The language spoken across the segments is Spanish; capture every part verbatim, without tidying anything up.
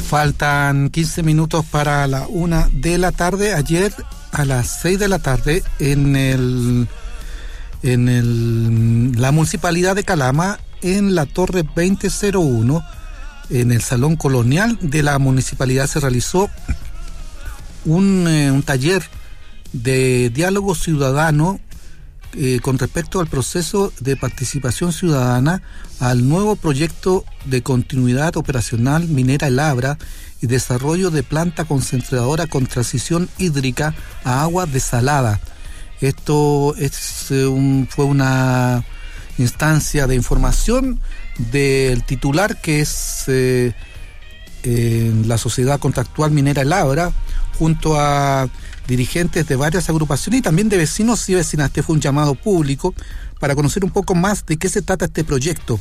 Faltan quince minutos para la una de la tarde. Ayer a las seis de la tarde en el en el la municipalidad de Calama, en la torre veinte cero uno, en el salón colonial de la municipalidad, se realizó un, eh, un taller de diálogo ciudadano eh, con respecto al proceso de participación ciudadana al nuevo proyecto de continuidad operacional minera El Abra y desarrollo de planta concentradora con transición hídrica a agua desalada. Esto es eh, un, fue una instancia de información del titular, que es eh, eh, la Sociedad Contractual Minera El Abra, junto a dirigentes de varias agrupaciones y también de vecinos y vecinas. Este fue un llamado público para conocer un poco más de qué se trata este proyecto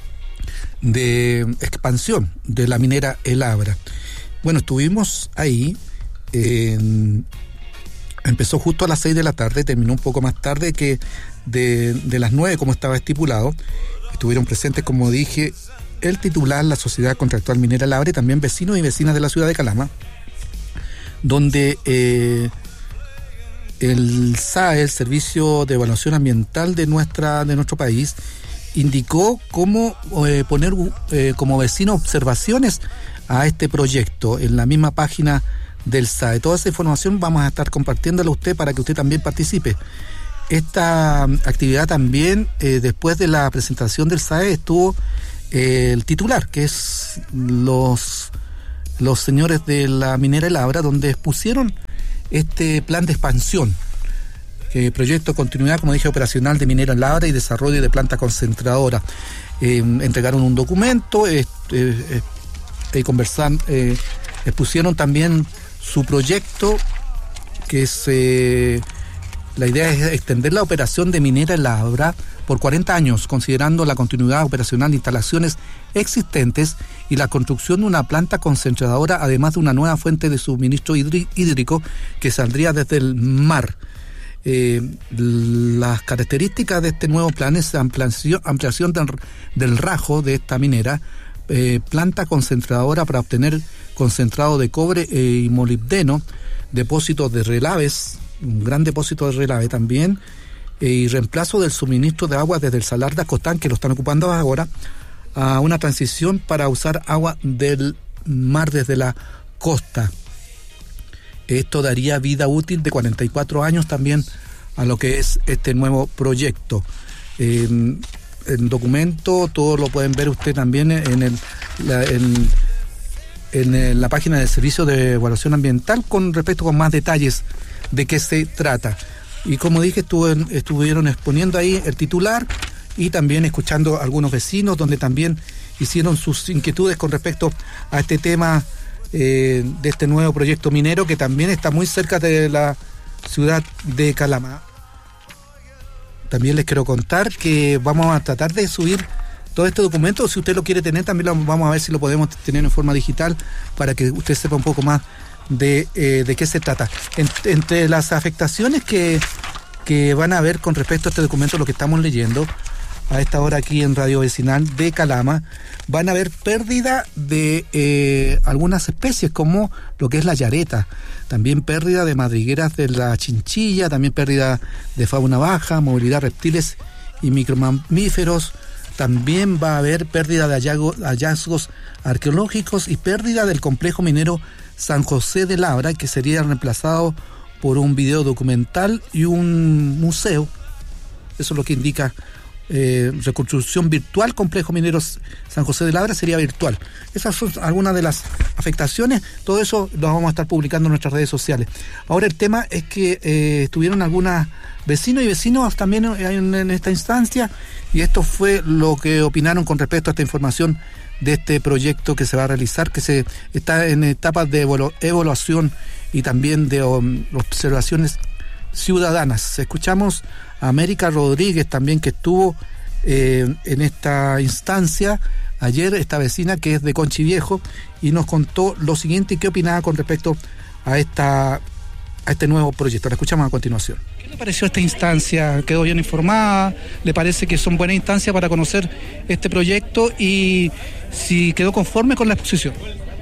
de expansión de la minera El Abra. Bueno, estuvimos ahí, eh, empezó justo a las seis de la tarde, terminó un poco más tarde que de, de las nueve como estaba estipulado. Estuvieron presentes, como dije, el titular, la Sociedad Contractual Minera El Abra, y también vecinos y vecinas de la ciudad de Calama, donde eh, el S A E, el Servicio de Evaluación Ambiental de nuestra de nuestro país, indicó cómo eh, poner eh, como vecino observaciones a este proyecto en la misma página del S A E. Toda esa información vamos a estar compartiéndola a usted para que usted también participe. Esta actividad también, eh, después de la presentación del S A E, estuvo eh, el titular, que es los... los señores de la minera El Abra, donde expusieron este plan de expansión, eh, proyecto de continuidad, como dije, operacional de minera El Abra y desarrollo de planta concentradora. Eh, entregaron un documento, eh, eh, eh, conversan, eh, expusieron también su proyecto, que es eh, la idea es extender la operación de minera El Abra por cuarenta años, considerando la continuidad operacional de instalaciones existentes y la construcción de una planta concentradora, además de una nueva fuente de suministro hídrico que saldría desde el mar. Eh, las características de este nuevo plan es ampliación, ampliación del, del rajo de esta minera, eh, planta concentradora para obtener concentrado de cobre eh, y molibdeno, depósitos de relaves, un gran depósito de relave también, y reemplazo del suministro de agua desde el salar de Acostán, que lo están ocupando ahora, a una transición para usar agua del mar desde la costa. Esto daría vida útil de cuarenta y cuatro años también a lo que es este nuevo proyecto. Eh, el documento, todo lo pueden ver usted también en, el, la, en, en la página del Servicio de Evaluación Ambiental, con respecto con más detalles de qué se trata. Y como dije, estuvo, estuvieron exponiendo ahí el titular y también escuchando a algunos vecinos, donde también hicieron sus inquietudes con respecto a este tema eh, de este nuevo proyecto minero, que también está muy cerca de la ciudad de Calama. También les quiero contar que vamos a tratar de subir todo este documento. Si usted lo quiere tener, también lo, vamos a ver si lo podemos tener en forma digital para que usted sepa un poco más de, eh, de qué se trata. En, entre las afectaciones que, que van a haber con respecto a este documento, lo que estamos leyendo a esta hora aquí en Radio Vecinal de Calama, van a haber pérdida de eh, algunas especies, como lo que es la yareta, también pérdida de madrigueras de la chinchilla, también pérdida de fauna baja, movilidad de reptiles y micromamíferos. También va a haber pérdida de hallazgos, hallazgos arqueológicos y pérdida del complejo minero San José del Abra, que sería reemplazado por un video documental y un museo. Eso es lo que indica eh, reconstrucción virtual, complejo minero San José del Abra sería virtual. Esas son algunas de las afectaciones. Todo eso lo vamos a estar publicando en nuestras redes sociales. Ahora el tema es que eh, estuvieron algunas vecinos y vecinos también en, en esta instancia, y esto fue lo que opinaron con respecto a esta información de este proyecto que se va a realizar, que se está en etapas de evolu- evaluación y también de um, observaciones ciudadanas. Escuchamos a América Rodríguez también, que estuvo eh, en esta instancia ayer, esta vecina que es de Conchi Viejo, y nos contó lo siguiente y qué opinaba con respecto a esta a este nuevo proyecto. La escuchamos a continuación. ¿Qué le pareció esta instancia? ¿Quedó bien informada? ¿Le parece que son buenas instancias para conocer este proyecto? Y si quedó conforme con la exposición.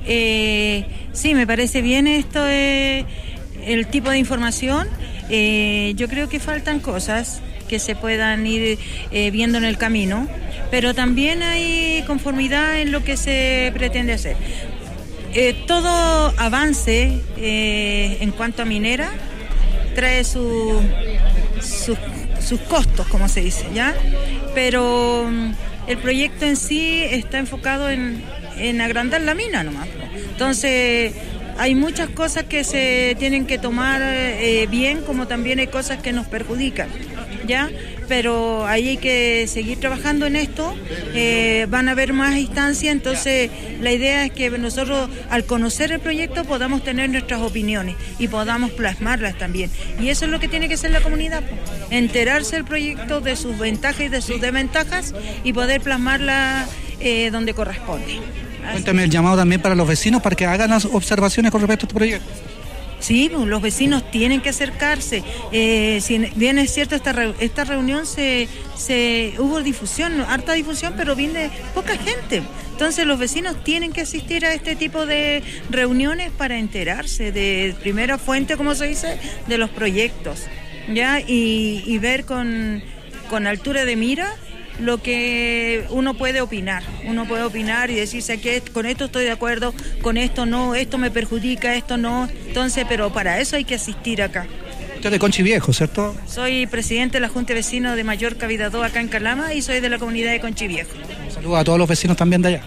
Eh, sí, me parece bien esto, eh, el tipo de información. Eh, yo creo que faltan cosas que se puedan ir eh, viendo en el camino, pero también hay conformidad en lo que se pretende hacer. Eh, todo avance eh, en cuanto a minera trae su, su, sus costos, como se dice, ¿ya? Pero el proyecto en sí está enfocado en, en agrandar la mina nomás. Entonces hay muchas cosas que se tienen que tomar eh, bien, como también hay cosas que nos perjudican, ¿ya? Pero ahí hay que seguir trabajando en esto, eh, van a haber más instancias, entonces la idea es que nosotros al conocer el proyecto podamos tener nuestras opiniones y podamos plasmarlas también. Y eso es lo que tiene que hacer la comunidad, pues, enterarse del proyecto, de sus ventajas y de sus desventajas y poder plasmarlas eh, donde corresponde. Cuéntame el llamado también para los vecinos para que hagan las observaciones con respecto a este proyecto. Sí, pues, los vecinos tienen que acercarse. Eh, si bien es cierto, esta re, esta reunión se, se hubo difusión, harta difusión, pero viene poca gente. Entonces los vecinos tienen que asistir a este tipo de reuniones para enterarse de primera fuente, como se dice, de los proyectos, ¿ya? Y, y ver con, con altura de mira lo que uno puede opinar, uno puede opinar y decirse que con esto estoy de acuerdo, con esto no, esto me perjudica, esto no, entonces, pero para eso hay que asistir acá. Usted es de Conchi Viejo, ¿cierto? Soy presidente de la Junta de Vecinos de Mallorca Vidadó acá en Calama y soy de la comunidad de Conchi Viejo. Un saludo a todos los vecinos también de allá.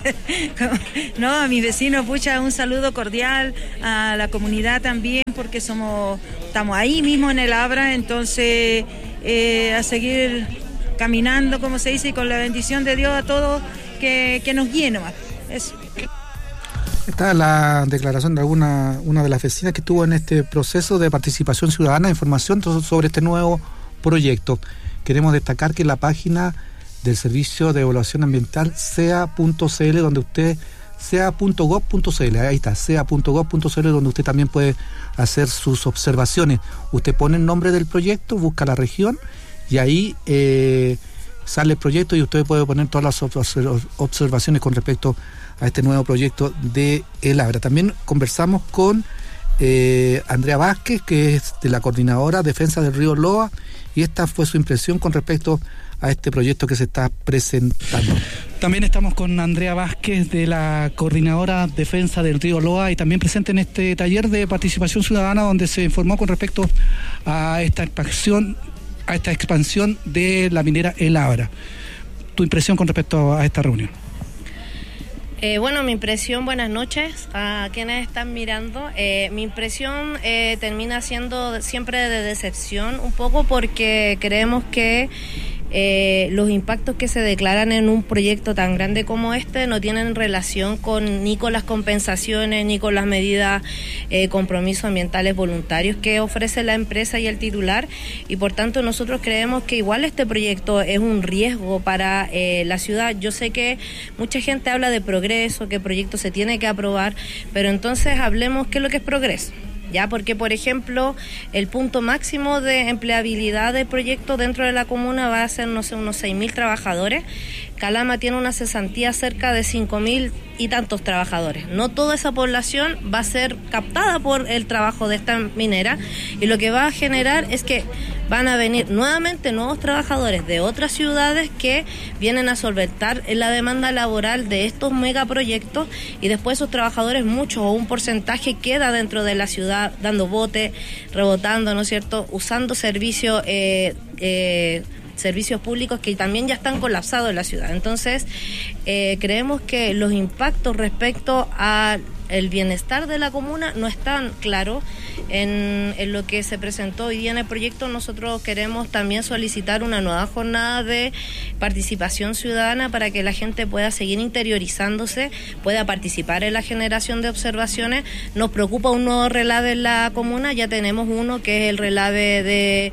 No, a mis vecinos, pucha, un saludo cordial, a la comunidad también, porque somos, estamos ahí mismo en el Abra, entonces eh, a seguir caminando, como se dice, y con la bendición de Dios a todos que, que nos guíe nomás. Eso. Esta es la declaración de alguna una de las vecinas que estuvo en este proceso de participación ciudadana, información sobre este nuevo proyecto. Queremos destacar que la página del Servicio de Evaluación Ambiental C E A punto C L, donde usted C E A punto gov punto C L, ahí está, C E A punto gov punto C L, donde usted también puede hacer sus observaciones. Usted pone el nombre del proyecto, busca la región y ahí eh, sale el proyecto y usted puede poner todas las observaciones con respecto a este nuevo proyecto de El Abra. También conversamos con eh, Andrea Vázquez, que es de la coordinadora Defensa del Río Loa, y esta fue su impresión con respecto a este proyecto que se está presentando. También estamos con Andrea Vázquez de la coordinadora Defensa del Río Loa y también presente en este taller de participación ciudadana donde se informó con respecto a esta expansión a esta expansión de la minera El Abra. ¿Tu impresión con respecto a esta reunión? Eh, bueno, mi impresión, buenas noches a quienes están mirando. Eh, mi impresión eh, termina siendo siempre de decepción, un poco porque creemos que Eh, los impactos que se declaran en un proyecto tan grande como este no tienen relación con ni con las compensaciones ni con las medidas eh, compromisos ambientales voluntarios que ofrece la empresa y el titular, y por tanto nosotros creemos que igual este proyecto es un riesgo para eh, la ciudad. Yo sé que mucha gente habla de progreso, que el proyecto se tiene que aprobar, pero entonces hablemos qué es lo que es progreso. Ya, porque por ejemplo el punto máximo de empleabilidad del proyecto dentro de la comuna va a ser, no sé, unos seis mil trabajadores. Calama tiene una cesantía cerca de cinco mil y tantos trabajadores. No toda esa población va a ser captada por el trabajo de esta minera, y lo que va a generar es que van a venir nuevamente nuevos trabajadores de otras ciudades que vienen a solventar la demanda laboral de estos megaproyectos, y después esos trabajadores, muchos o un porcentaje, queda dentro de la ciudad dando bote, rebotando, ¿no es cierto?, usando servicios eh, eh, servicios públicos que también ya están colapsados en la ciudad. Entonces, eh, creemos que los impactos respecto a el bienestar de la comuna no están claros en, en lo que se presentó hoy día en el proyecto. Nosotros queremos también solicitar una nueva jornada de participación ciudadana para que la gente pueda seguir interiorizándose, pueda participar en la generación de observaciones. Nos preocupa un nuevo relave en la comuna, ya tenemos uno que es el relave de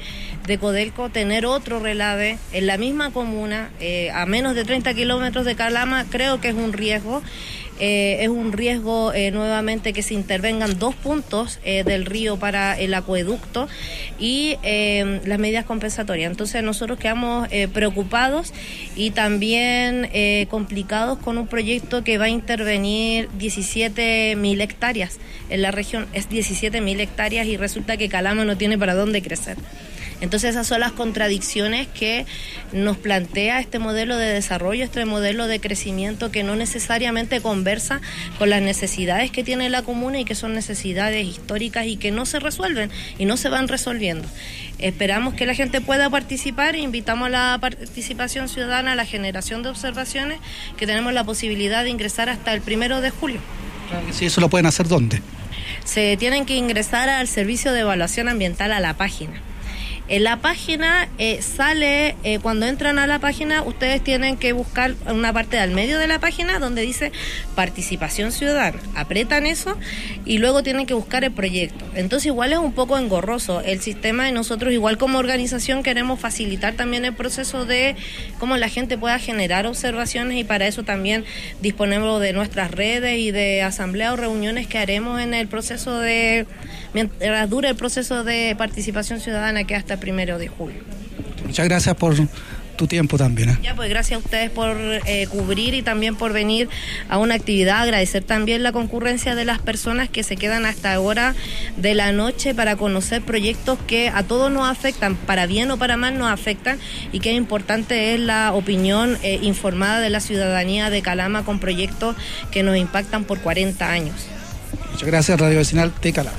de Codelco tener otro relave en la misma comuna, eh, a menos de treinta kilómetros de Calama, creo que es un riesgo. Eh, es un riesgo eh, nuevamente que se intervengan dos puntos eh, del río para el acueducto y eh, las medidas compensatorias. Entonces nosotros quedamos eh, preocupados y también eh, complicados con un proyecto que va a intervenir diecisiete mil hectáreas en la región. Es diecisiete mil hectáreas y resulta que Calama no tiene para dónde crecer. Entonces esas son las contradicciones que nos plantea este modelo de desarrollo, este modelo de crecimiento que no necesariamente conversa con las necesidades que tiene la comuna y que son necesidades históricas y que no se resuelven y no se van resolviendo. Esperamos que la gente pueda participar e invitamos a la participación ciudadana, a la generación de observaciones, que tenemos la posibilidad de ingresar hasta el primero de julio. Si eso lo pueden hacer, ¿dónde? Se tienen que ingresar al servicio de evaluación ambiental a la página. En la página eh, sale, eh, cuando entran a la página, ustedes tienen que buscar una parte al medio de la página donde dice participación ciudadana. Apretan eso y luego tienen que buscar el proyecto. Entonces igual es un poco engorroso el sistema y nosotros igual como organización queremos facilitar también el proceso de cómo la gente pueda generar observaciones y para eso también disponemos de nuestras redes y de asambleas o reuniones que haremos en el proceso de, mientras dure el proceso de participación ciudadana que hasta el primero de julio. Muchas gracias por tu tiempo también. ¿eh? Ya, pues gracias a ustedes por eh, cubrir y también por venir a una actividad. Agradecer también la concurrencia de las personas que se quedan hasta hora de la noche para conocer proyectos que a todos nos afectan, para bien o para mal nos afectan, y que importante es la opinión eh, informada de la ciudadanía de Calama con proyectos que nos impactan por cuarenta años. Muchas gracias, Radio Vecinal de Calama.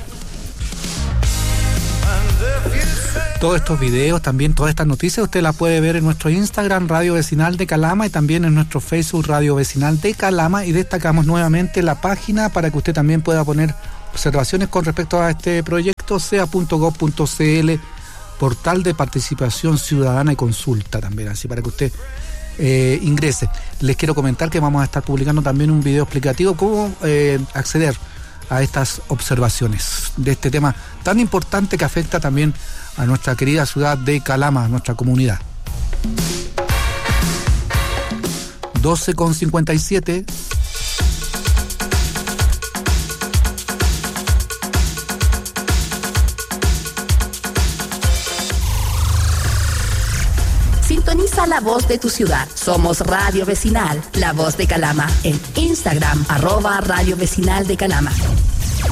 Todos estos videos, también todas estas noticias, usted las puede ver en nuestro Instagram, Radio Vecinal de Calama, y también en nuestro Facebook, Radio Vecinal de Calama, y destacamos nuevamente la página para que usted también pueda poner observaciones con respecto a este proyecto, c e a punto gob punto c l, portal de participación ciudadana y consulta también, así para que usted eh, ingrese. Les quiero comentar que vamos a estar publicando también un video explicativo cómo eh, acceder a estas observaciones de este tema tan importante que afecta también a nuestra querida ciudad de Calama, a nuestra comunidad. doce con cincuenta y siete. Sintoniza la voz de tu ciudad. Somos Radio Vecinal, la voz de Calama. En Instagram, arroba Radio Vecinal de Calama.